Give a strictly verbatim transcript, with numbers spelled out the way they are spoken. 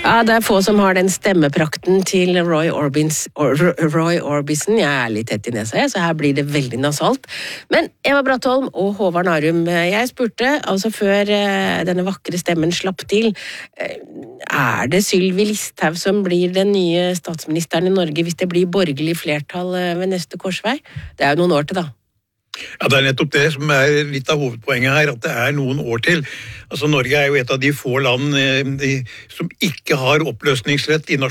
Ja, det er få som har den stemmeprakten til Roy, Orbins, Or, Roy Orbison. Jeg er litt tett i nesa, så her blir det veldig nasalt. Men Eva Brattholm og Håvard Narum, jeg spurte, altså før denne vakre stemmen slapp til, er det Sylvi Listhaug som blir den nye statsministeren i Norge hvis det blir borgerlig flertall ved neste korsvei? Det er jo noen år til da. Ja, det er nettopp det som er litt av hovedpoenget her, at det er noen år til. Altså, Norge er jo et av de få land eh, de, som ikke har oppløsningsrett i nasjonalen.